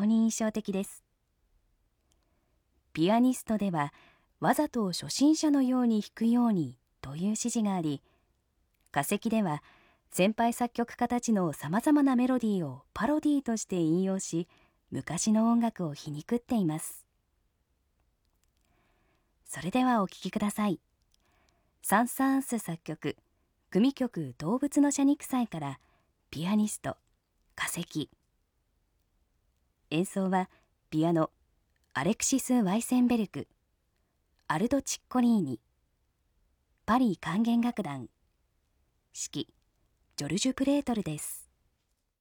に印象的です。ピアニストではわざと初心者のように弾くようにという指示があり、化石では先輩作曲家たちのさまざまなメロディーをパロディーとして引用し、昔の音楽を皮肉っています。それではお聴きください。サン・サーンス作曲、組曲動物の謝肉祭からピアニスト、化石。演奏はピアノ、アレクシス・ワイセンベルク、アルド・チッコリーニ、パリ管弦楽団、指揮、ジョルジュ・プレートルです。